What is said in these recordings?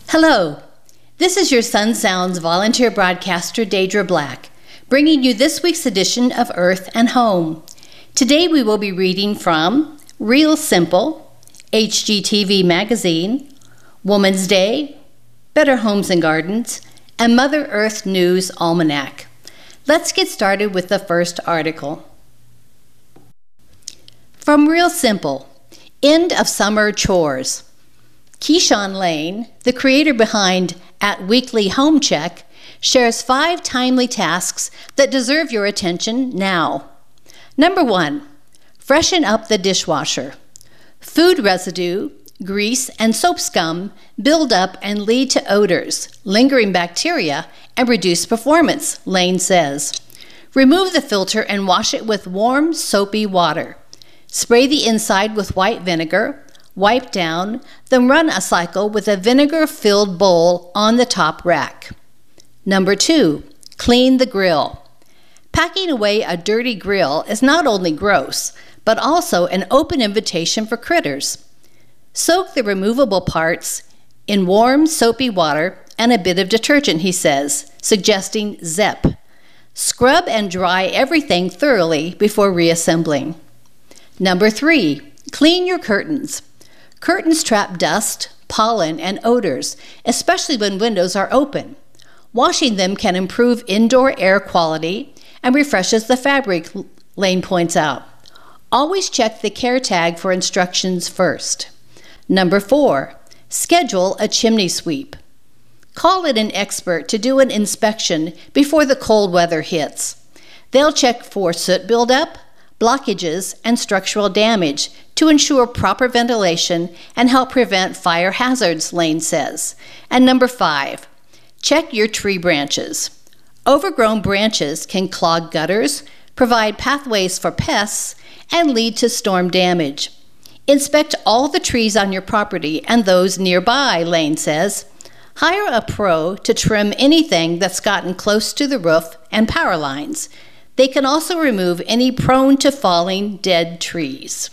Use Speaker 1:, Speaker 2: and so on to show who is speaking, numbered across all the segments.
Speaker 1: Hello, this is your Sun Sounds volunteer broadcaster, Deidre Black, bringing you this week's edition of Earth and Home. Today we will be reading from Real Simple, HGTV Magazine, Woman's Day, Better Homes and Gardens, and Mother Earth News Almanac. Let's get started with the first article. From Real Simple, End of Summer Chores. Keyshawn Lane, the creator behind At Weekly Home Check, shares 5 timely tasks that deserve your attention now. Number 1, freshen up the dishwasher. Food residue, grease, and soap scum build up and lead to odors, lingering bacteria, and reduce performance, Lane says. Remove the filter and wash it with warm, soapy water. Spray the inside with white vinegar, wipe down, then run a cycle with a vinegar-filled bowl on the top rack. Number 2, clean the grill. Packing away a dirty grill is not only gross, but also an open invitation for critters. Soak the removable parts in warm, soapy water and a bit of detergent, he says, suggesting Zep. Scrub and dry everything thoroughly before reassembling. Number 3, clean your curtains. Curtains trap dust, pollen, and odors, especially when windows are open. Washing them can improve indoor air quality and refreshes the fabric, Lane points out. Always check the care tag for instructions first. Number 4, schedule a chimney sweep. Call in an expert to do an inspection before the cold weather hits. They'll check for soot buildup, blockages, and structural damage to ensure proper ventilation and help prevent fire hazards, Lane says. And number 5, check your tree branches. Overgrown branches can clog gutters, provide pathways for pests, and lead to storm damage. Inspect all the trees on your property and those nearby, Lane says. Hire a pro to trim anything that's gotten close to the roof and power lines. They can also remove any prone to falling dead trees.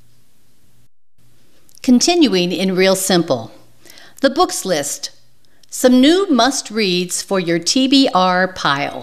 Speaker 1: Continuing in Real Simple, the books list. Some new must-reads for your TBR pile.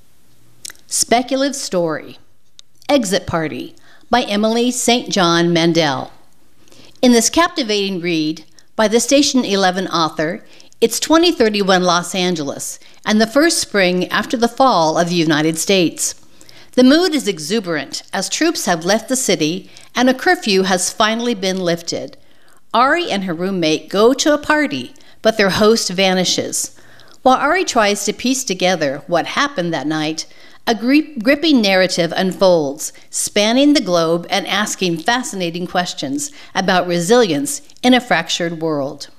Speaker 1: Speculative Story, Exit Party by Emily St. John Mandel. In this captivating read by the Station 11 author, it's 2031 Los Angeles and the first spring after the fall of the United States. The mood is exuberant as troops have left the city and a curfew has finally been lifted. Ari and her roommate go to a party, but their host vanishes. While Ari tries to piece together what happened that night, a gripping narrative unfolds, spanning the globe and asking fascinating questions about resilience in a fractured world.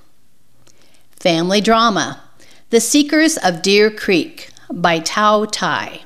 Speaker 1: Family Drama, The Seekers of Deer Creek by Tao Tai.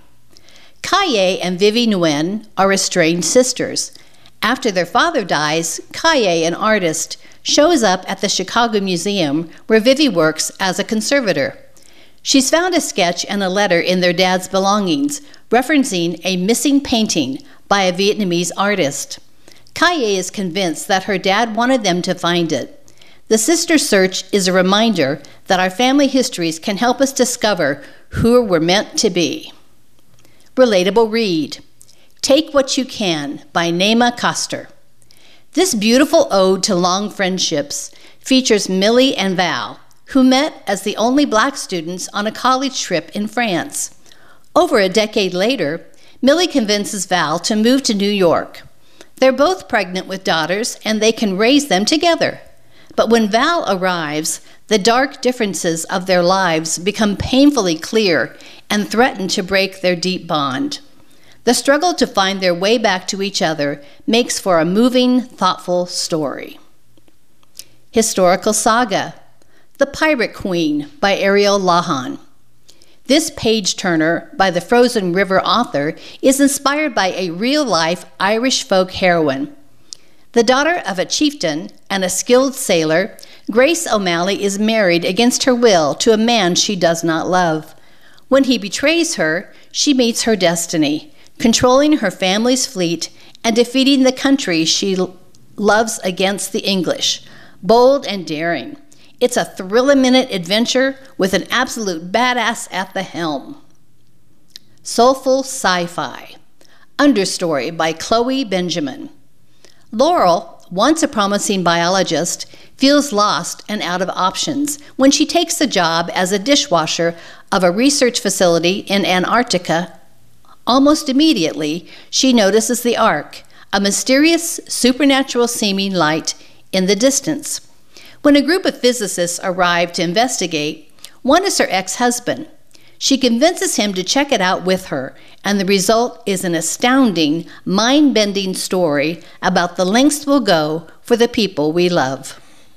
Speaker 1: Kaye and Vivi Nguyen are estranged sisters. After their father dies, Kaye, an artist, shows up at the Chicago Museum where Vivi works as a conservator. She's found a sketch and a letter in their dad's belongings referencing a missing painting by a Vietnamese artist. Kaye is convinced that her dad wanted them to find it. The sister search is a reminder that our family histories can help us discover who we're meant to be. Relatable read, Take What You Can by Naima Coster. This beautiful ode to long friendships features Millie and Val, who met as the only Black students on a college trip in France. Over a decade later, Millie convinces Val to move to New York. They're both pregnant with daughters and they can raise them together. But when Val arrives, the dark differences of their lives become painfully clear and threaten to break their deep bond. The struggle to find their way back to each other makes for a moving, thoughtful story. Historical Saga, The Pirate Queen by Ariel Lahan. This page-turner by the Frozen River author is inspired by a real-life Irish folk heroine. The daughter of a chieftain and a skilled sailor, Grace O'Malley is married against her will to a man she does not love. When he betrays her, she meets her destiny, controlling her family's fleet and defeating the country she loves against the English. Bold and daring, It's a thrill-a-minute adventure with an absolute badass at the helm. Soulful Sci-Fi. Understory by Chloe Benjamin. Laurel, once a promising biologist, feels lost and out of options when she takes the job as a dishwasher of a research facility in Antarctica. Almost immediately, she notices the Ark, a mysterious, supernatural-seeming light in the distance. When a group of physicists arrive to investigate, one is her ex-husband. She convinces him to check it out with her, and the result is an astounding, mind-bending story about the lengths we'll go for the people we love.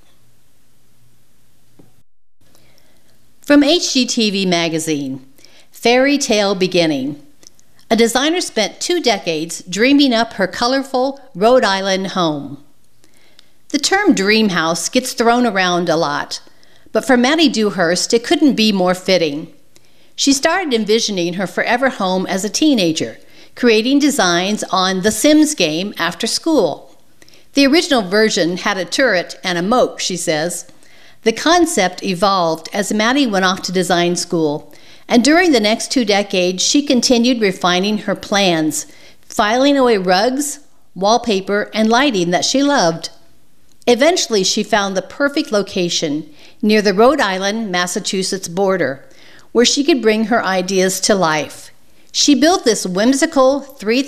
Speaker 1: From HGTV Magazine, Fairy Tale Beginning. A designer spent 2 decades dreaming up her colorful Rhode Island home. The term dream house gets thrown around a lot, but for Maddie Dewhurst, it couldn't be more fitting. She started envisioning her forever home as a teenager, creating designs on The Sims game after school. The original version had a turret and a moat, she says. The concept evolved as Maddie went off to design school, and during the next 2 decades, she continued refining her plans, filing away rugs, wallpaper, and lighting that she loved. Eventually, she found the perfect location near the Rhode Island, Massachusetts border, where she could bring her ideas to life. She built this whimsical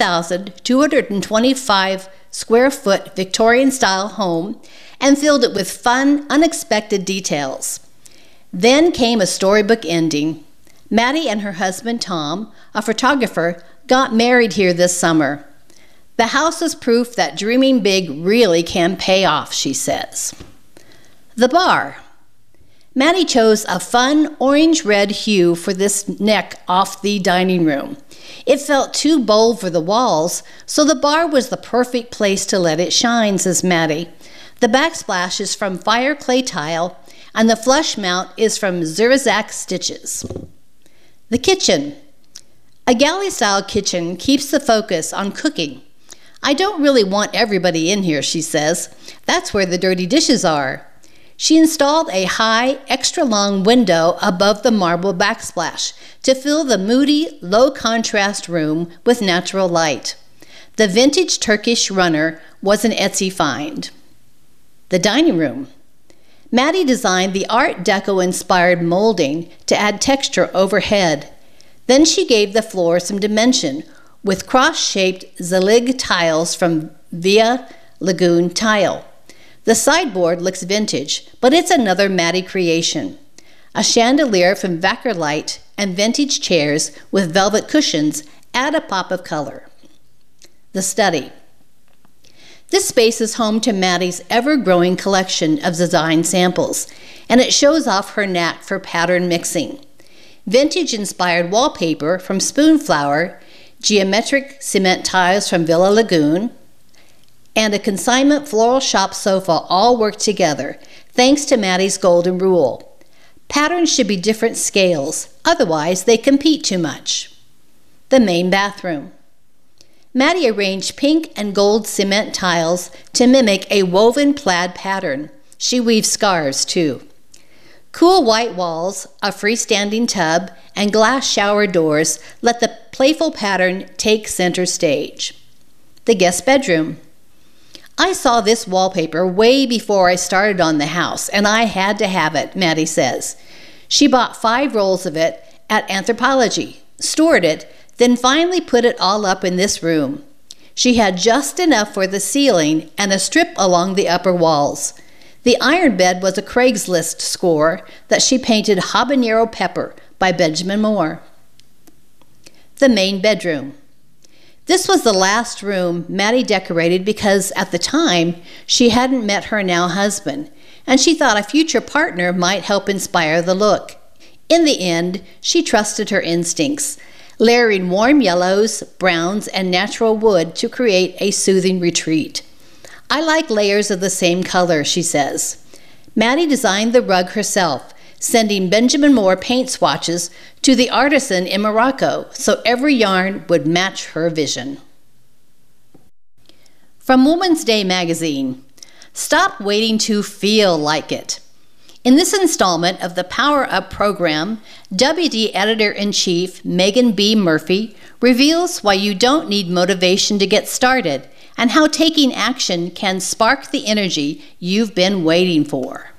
Speaker 1: 3,225 square foot Victorian-style home and filled it with fun, unexpected details. Then came a storybook ending. Maddie and her husband Tom, a photographer, got married here this summer. The house is proof that dreaming big really can pay off, she says. The bar. Maddie chose a fun orange-red hue for this neck off the dining room. It felt too bold for the walls, so the bar was the perfect place to let it shine, says Maddie. The backsplash is from fire clay tile, and the flush mount is from Zirazac stitches. The kitchen. A galley-style kitchen keeps the focus on cooking. I don't really want everybody in here, she says. That's where the dirty dishes are. She installed a high, extra-long window above the marble backsplash to fill the moody, low-contrast room with natural light. The vintage Turkish runner was an Etsy find. The dining room. Maddie designed the Art Deco-inspired molding to add texture overhead. Then she gave the floor some dimension with cross-shaped Zelig tiles from Via Lagoon Tile. The sideboard looks vintage, but it's another Maddie creation. A chandelier from Vacker Light and vintage chairs with velvet cushions add a pop of color. The study. This space is home to Maddie's ever-growing collection of design samples, and it shows off her knack for pattern mixing. Vintage-inspired wallpaper from Spoonflower, geometric cement tiles from Villa Lagoon, and a consignment floral shop sofa all work together, thanks to Maddie's golden rule. Patterns should be different scales, otherwise they compete too much. The main bathroom. Maddie arranged pink and gold cement tiles to mimic a woven plaid pattern. She weaves scarves too. Cool white walls, a freestanding tub, and glass shower doors let the playful pattern take center stage. The guest bedroom. I saw this wallpaper way before I started on the house, and I had to have it, Maddie says. She bought 5 rolls of it at Anthropologie, stored it, then finally put it all up in this room. She had just enough for the ceiling and a strip along the upper walls. The iron bed was a Craigslist score that she painted Habanero Pepper by Benjamin Moore. The main bedroom. This was the last room Maddie decorated because at the time she hadn't met her now husband, and she thought a future partner might help inspire the look. In the end, she trusted her instincts, layering warm yellows, browns, and natural wood to create a soothing retreat. I like layers of the same color, she says. Maddie designed the rug herself, sending Benjamin Moore paint swatches to the artisan in Morocco so every yarn would match her vision. From Woman's Day magazine, stop waiting to feel like it. In this installment of the Power Up program, WD Editor-in-Chief Megan B. Murphy reveals why you don't need motivation to get started and how taking action can spark the energy you've been waiting for.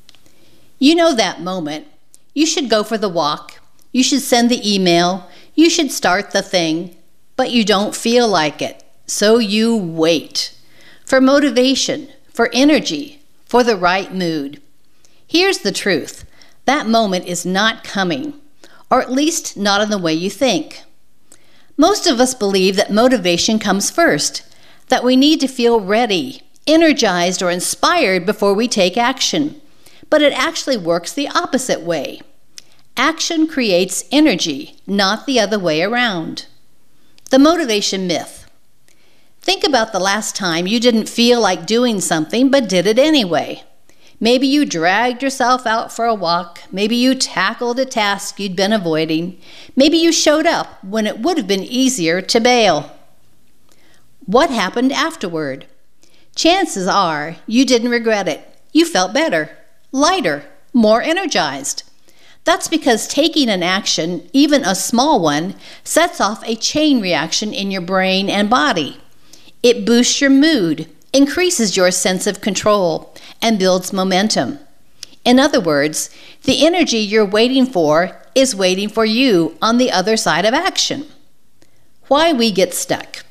Speaker 1: You know that moment. You should go for the walk. You should send the email. You should start the thing, but you don't feel like it. So you wait for motivation, for energy, for the right mood. Here's the truth. That moment is not coming, or at least not in the way you think. Most of us believe that motivation comes first, that we need to feel ready, energized, or inspired before we take action. But it actually works the opposite way. Action creates energy, not the other way around. The motivation myth. Think about the last time you didn't feel like doing something but did it anyway. Maybe you dragged yourself out for a walk. Maybe you tackled a task you'd been avoiding. Maybe you showed up when it would have been easier to bail. What happened afterward? Chances are you didn't regret it. You felt better, lighter, more energized. That's because taking an action, even a small one, sets off a chain reaction in your brain and body. It boosts your mood, increases your sense of control, and builds momentum. In other words, the energy you're waiting for is waiting for you on the other side of action. Why we get stuck.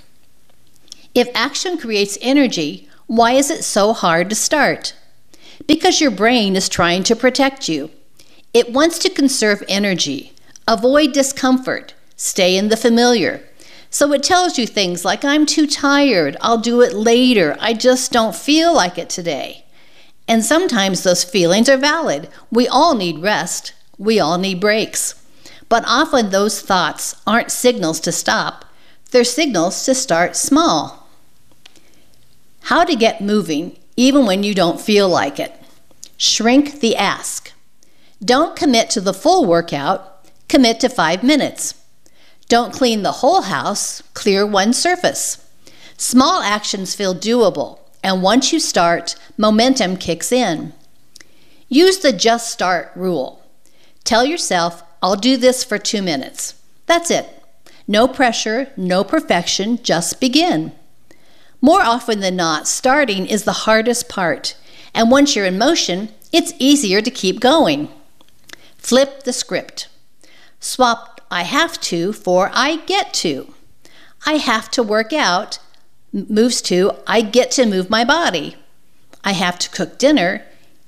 Speaker 1: If action creates energy, why is it so hard to start? Because your brain is trying to protect you. It wants to conserve energy, avoid discomfort, stay in the familiar. So it tells you things like, I'm too tired, I'll do it later, I just don't feel like it today. And sometimes those feelings are valid. We all need rest. We all need breaks. But often those thoughts aren't signals to stop. They're signals to start small. How to get moving even when you don't feel like it. Shrink the ask. Don't commit to the full workout. Commit to 5 minutes. Don't clean the whole house. Clear one surface. Small actions feel doable. And once you start, momentum kicks in. Use the just start rule. Tell yourself, I'll do this for 2 minutes. That's it. No pressure, no perfection, just begin. More often than not, starting is the hardest part. And once you're in motion, it's easier to keep going. Flip the script. Swap I have to for I get to. I have to work out moves to I get to move my body. I have to cook dinner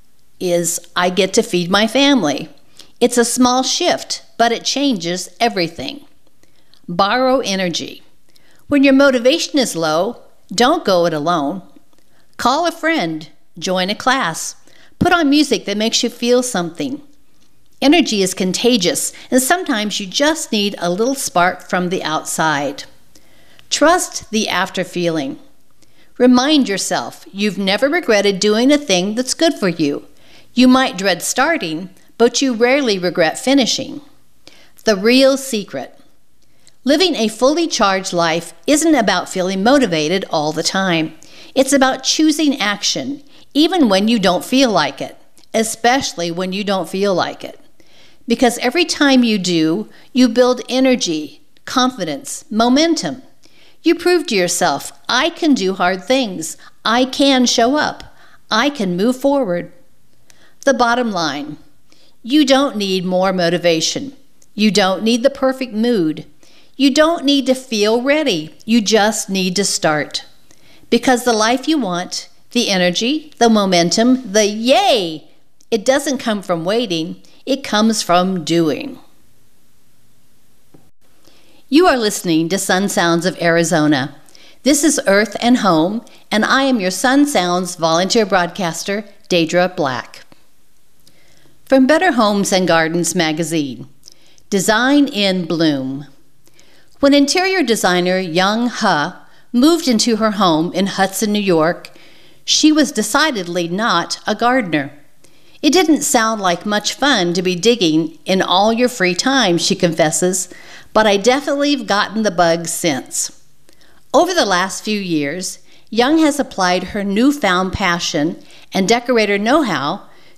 Speaker 1: is I get to feed my family. It's a small shift, but it changes everything. Borrow energy. When your motivation is low, don't go it alone. Call a friend, join a class, put on music that makes you feel something. Energy is contagious, and sometimes you just need a little spark from the outside. Trust the after feeling. Remind yourself you've never regretted doing a thing that's good for you. You might dread starting, but you rarely regret finishing. The real secret. Living a fully charged life isn't about feeling motivated all the time. It's about choosing action, even when you don't feel like it, especially when you don't feel like it. Because every time you do, you build energy, confidence, momentum. You prove to yourself, I can do hard things. I can show up. I can move forward. The bottom line, you don't need more motivation. You don't need the perfect mood. You don't need to feel ready. You just need to start. Because the life you want, the energy, the momentum, the yay, it doesn't come from waiting. It comes from doing. You are listening to Sun Sounds of Arizona. This is Earth and Home, and I am your Sun Sounds volunteer broadcaster, Deidre Black. From Better Homes and Gardens magazine, Design in Bloom. When interior designer Young Huh moved into her home in Hudson, New York, she was decidedly not a gardener. It didn't sound like much fun to be digging in all your free time, she confesses, but I definitely have gotten the bug since. Over the last few years, Young has applied her newfound passion and decorator know-how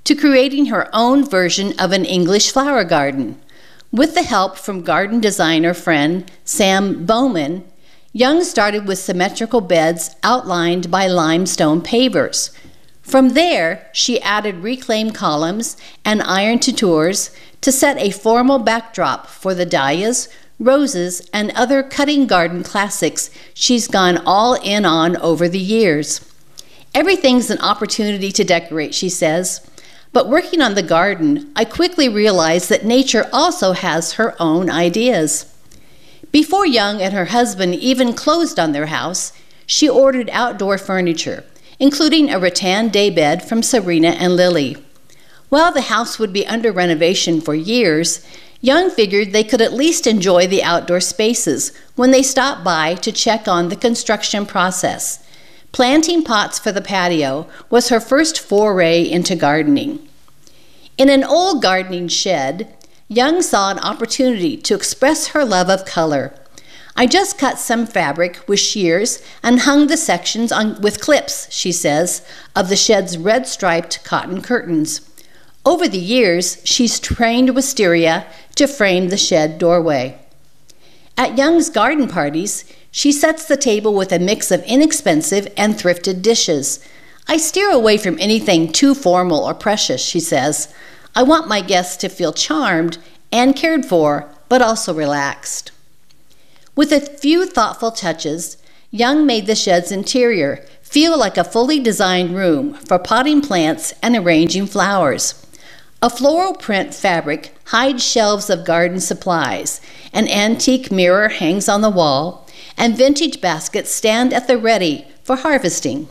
Speaker 1: to creating her own version of an English flower garden. With the help from garden designer friend Sam Bowman, Young started with symmetrical beds outlined by limestone pavers. From there, she added reclaimed columns and iron tours to set a formal backdrop for the dahlias, roses, and other cutting garden classics she's gone all in on over the years. Everything's an opportunity to decorate, she says. But working on the garden, I quickly realized that nature also has her own ideas. Before Young and her husband even closed on their house, she ordered outdoor furniture, including a rattan daybed from Serena and Lily. While the house would be under renovation for years, Young figured they could at least enjoy the outdoor spaces when they stopped by to check on the construction process. Planting pots for the patio was her first foray into gardening. In an old gardening shed, Young saw an opportunity to express her love of color. I just cut some fabric with shears and hung the sections with clips, she says, of the shed's red-striped cotton curtains. Over the years, she's trained wisteria to frame the shed doorway. At Young's garden parties, she sets the table with a mix of inexpensive and thrifted dishes. I steer away from anything too formal or precious, she says. I want my guests to feel charmed and cared for, but also relaxed. With a few thoughtful touches, Young made the shed's interior feel like a fully designed room for potting plants and arranging flowers. A floral print fabric hides shelves of garden supplies, an antique mirror hangs on the wall, and vintage baskets stand at the ready for harvesting.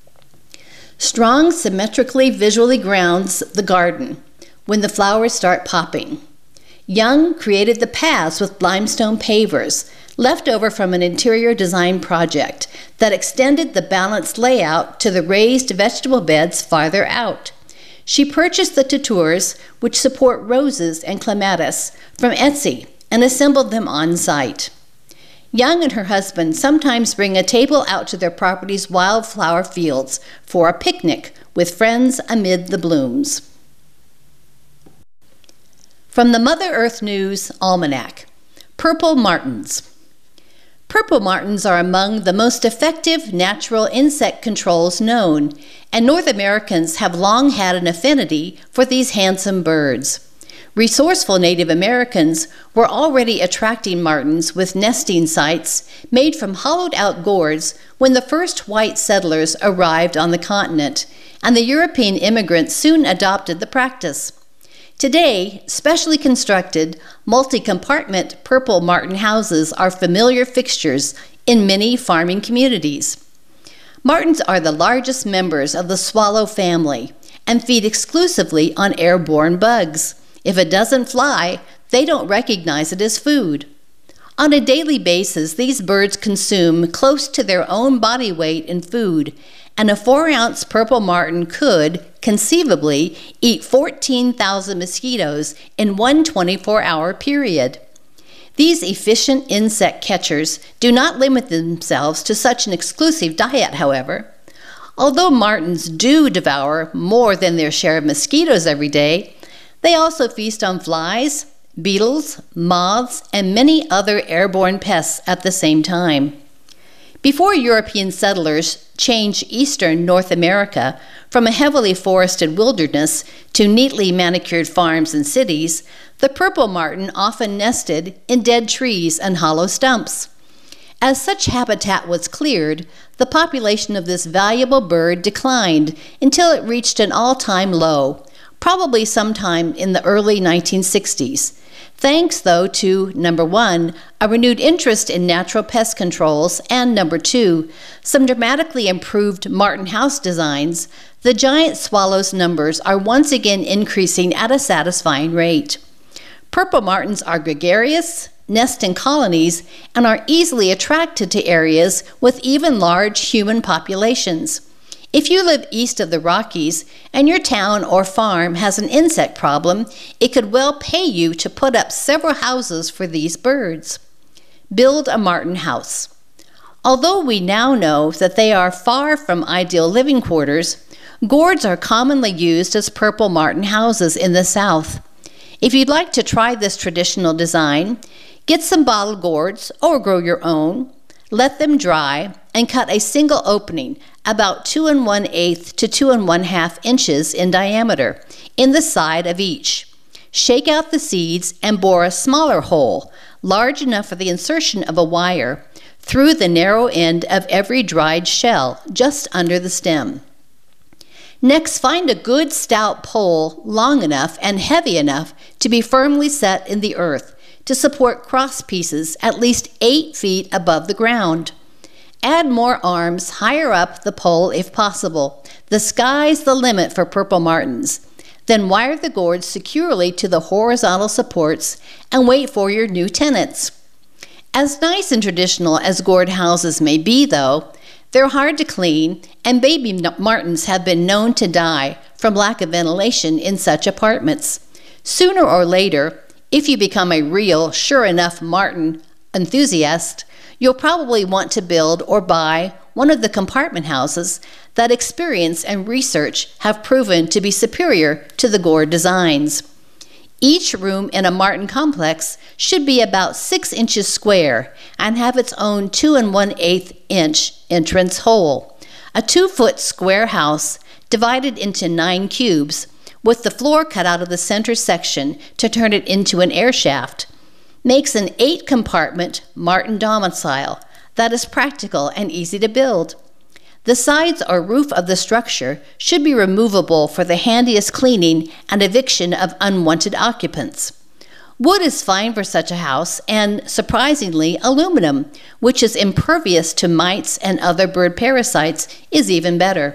Speaker 1: Strong symmetrically visually grounds the garden when the flowers start popping. Young created the paths with limestone pavers, left over from an interior design project that extended the balanced layout to the raised vegetable beds farther out. She purchased the tours, which support roses and clematis, from Etsy and assembled them on site. Young and her husband sometimes bring a table out to their property's wildflower fields for a picnic with friends amid the blooms. From the Mother Earth News Almanac, Purple Martins. Purple martins are among the most effective natural insect controls known, and North Americans have long had an affinity for these handsome birds. Resourceful Native Americans were already attracting martins with nesting sites made from hollowed-out gourds when the first white settlers arrived on the continent, and the European immigrants soon adopted the practice. Today, specially constructed, multi-compartment purple martin houses are familiar fixtures in many farming communities. Martins are the largest members of the swallow family and feed exclusively on airborne bugs. If it doesn't fly, they don't recognize it as food. On a daily basis, these birds consume close to their own body weight in food, and a 4-ounce purple martin could, conceivably, eat 14,000 mosquitoes in one 24-hour period. These efficient insect catchers do not limit themselves to such an exclusive diet, however. Although martins do devour more than their share of mosquitoes every day, they also feast on flies, beetles, moths, and many other airborne pests at the same time. Before European settlers changed eastern North America from a heavily forested wilderness to neatly manicured farms and cities, the purple martin often nested in dead trees and hollow stumps. As such habitat was cleared, the population of this valuable bird declined until it reached an all-time low, probably sometime in the early 1960s. Thanks, though, to, number one, a renewed interest in natural pest controls, and number two, some dramatically improved martin house designs, the giant swallow's numbers are once again increasing at a satisfying rate. Purple martins are gregarious, nest in colonies, and are easily attracted to areas with even large human populations. If you live east of the Rockies and your town or farm has an insect problem, it could well pay you to put up several houses for these birds. Build a martin house. Although we now know that they are far from ideal living quarters, Gourds are commonly used as purple martin houses in the South. If you'd like to try this traditional design, get some bottle gourds or grow your own, let them dry, and cut a single opening about 2 1/8 to 2 1/2 inches in diameter in the side of each. Shake out the seeds and bore a smaller hole, large enough for the insertion of a wire, through the narrow end of every dried shell, just under the stem. Next, find a good stout pole long enough and heavy enough to be firmly set in the earth to support cross pieces at least 8 feet above the ground. Add more arms higher up the pole if possible. The sky's the limit for purple martins. Then wire the gourds securely to the horizontal supports and wait for your new tenants. As nice and traditional as gourd houses may be, though, they're hard to clean, and baby martins have been known to die from lack of ventilation in such apartments. Sooner or later, if you become a real, sure enough martin enthusiast, you'll probably want to build or buy one of the compartment houses that experience and research have proven to be superior to the gourd designs. Each room in a martin complex should be about 6 inches square and have its own 2 1/8 inch entrance hole. A 2-foot square house divided into 9 cubes with the floor cut out of the center section to turn it into an air shaft makes an 8-compartment martin domicile that is practical and easy to build. The sides or roof of the structure should be removable for the handiest cleaning and eviction of unwanted occupants. Wood is fine for such a house, and surprisingly, aluminum, which is impervious to mites and other bird parasites, is even better.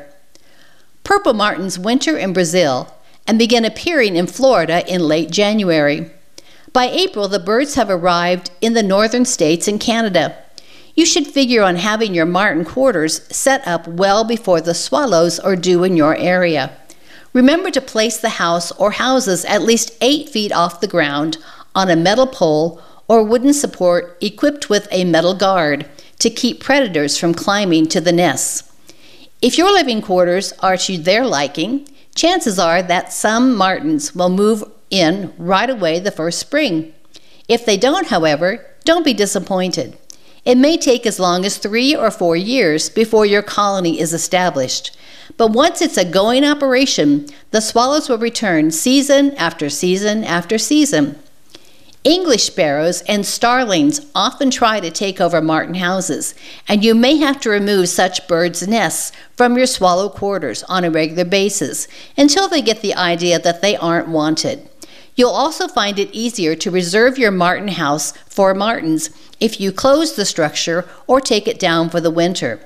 Speaker 1: Purple martins winter in Brazil and begin appearing in Florida in late January. By April, the birds have arrived in the northern states and Canada. You should figure on having your martin quarters set up well before the swallows are due in your area. Remember to place the house or houses at least 8 feet off the ground on a metal pole or wooden support equipped with a metal guard to keep predators from climbing to the nests. If your living quarters are to their liking, chances are that some martins will move in right away the first spring. If they don't, however, don't be disappointed. It may take as long as 3 or 4 years before your colony is established. But once it's a going operation, the swallows will return season after season after season. English sparrows and starlings often try to take over martin houses, and you may have to remove such birds' nests from your swallow quarters on a regular basis until they get the idea that they aren't wanted. You'll also find it easier to reserve your martin house for martins if you close the structure or take it down for the winter.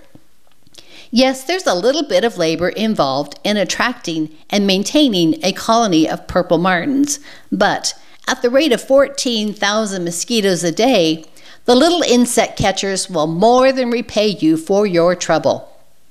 Speaker 1: Yes, there's a little bit of labor involved in attracting and maintaining a colony of purple martins, but at the rate of 14,000 mosquitoes a day, the little insect catchers will more than repay you for your trouble.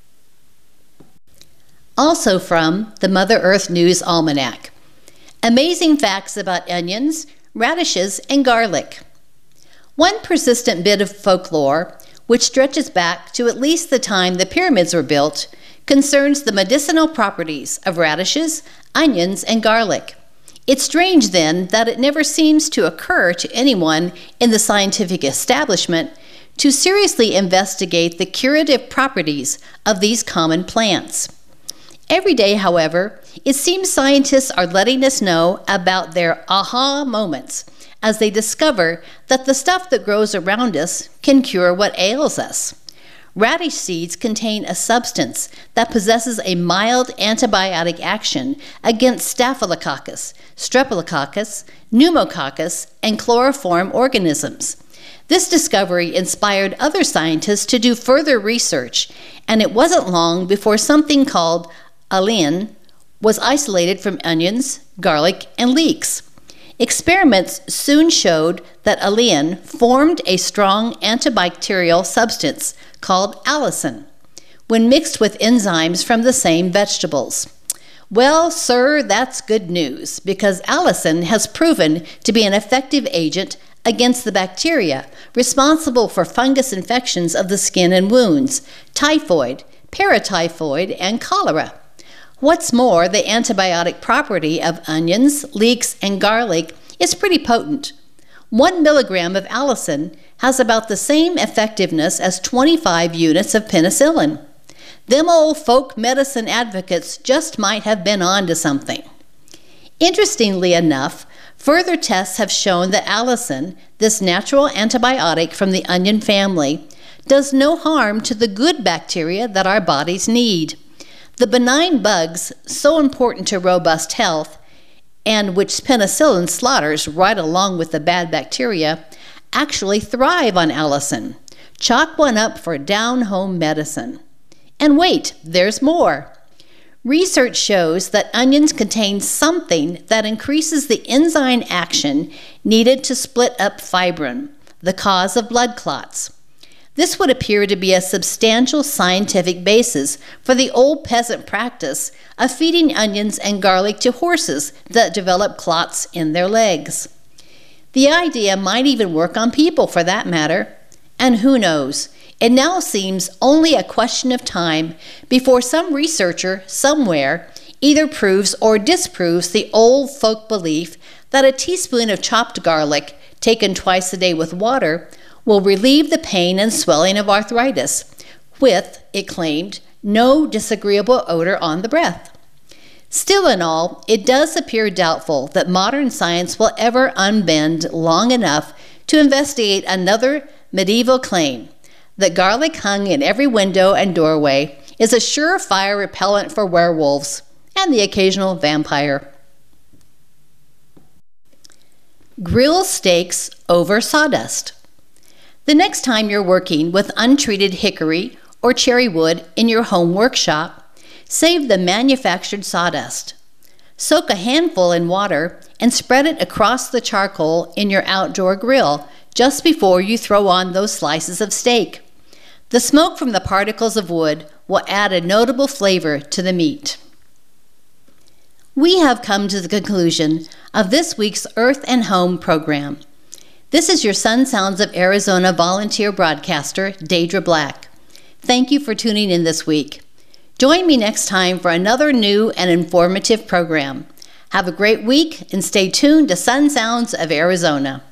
Speaker 1: Also from the Mother Earth News Almanac. Amazing facts about onions, radishes, and garlic. One persistent bit of folklore, which stretches back to at least the time the pyramids were built, concerns the medicinal properties of radishes, onions, and garlic. It's strange, then, that it never seems to occur to anyone in the scientific establishment to seriously investigate the curative properties of these common plants. Every day, however, it seems scientists are letting us know about their aha moments as they discover that the stuff that grows around us can cure what ails us. Radish seeds contain a substance that possesses a mild antibiotic action against Staphylococcus, Streptococcus, Pneumococcus, and chloroform organisms. This discovery inspired other scientists to do further research, and it wasn't long before something called Alliin was isolated from onions, garlic, and leeks. Experiments soon showed that Alliin formed a strong antibacterial substance called allicin when mixed with enzymes from the same vegetables. Well, sir, that's good news, because allicin has proven to be an effective agent against the bacteria responsible for fungus infections of the skin and wounds, typhoid, paratyphoid, and cholera. What's more, the antibiotic property of onions, leeks, and garlic is pretty potent. 1 milligram of allicin has about the same effectiveness as 25 units of penicillin. Them old folk medicine advocates just might have been on to something. Interestingly enough, further tests have shown that allicin, this natural antibiotic from the onion family, does no harm to the good bacteria that our bodies need. The benign bugs, so important to robust health, and which penicillin slaughters right along with the bad bacteria, actually thrive on allicin. Chalk one up for down-home medicine. And wait, there's more. Research shows that onions contain something that increases the enzyme action needed to split up fibrin, the cause of blood clots. This would appear to be a substantial scientific basis for the old peasant practice of feeding onions and garlic to horses that develop clots in their legs. The idea might even work on people for that matter. And who knows, it now seems only a question of time before some researcher somewhere either proves or disproves the old folk belief that a teaspoon of chopped garlic taken twice a day with water will relieve the pain and swelling of arthritis, with, it claimed, no disagreeable odor on the breath. Still in all, it does appear doubtful that modern science will ever unbend long enough to investigate another medieval claim that garlic hung in every window and doorway is a surefire repellent for werewolves and the occasional vampire. Grill steaks over sawdust. The next time you're working with untreated hickory or cherry wood in your home workshop, save the manufactured sawdust. Soak a handful in water and spread it across the charcoal in your outdoor grill just before you throw on those slices of steak. The smoke from the particles of wood will add a notable flavor to the meat. We have come to the conclusion of this week's Earth and Home program. This is your Sun Sounds of Arizona volunteer broadcaster, Deidre Black. Thank you for tuning in this week. Join me next time for another new and informative program. Have a great week and stay tuned to Sun Sounds of Arizona.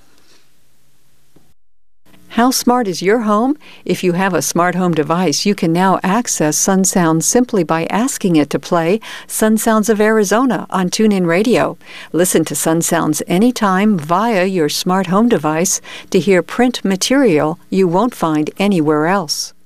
Speaker 2: How smart is your home? If you have a smart home device, you can now access Sun Sounds simply by asking it to play Sun Sounds of Arizona on TuneIn Radio. Listen to Sun Sounds anytime via your smart home device to hear print material you won't find anywhere else.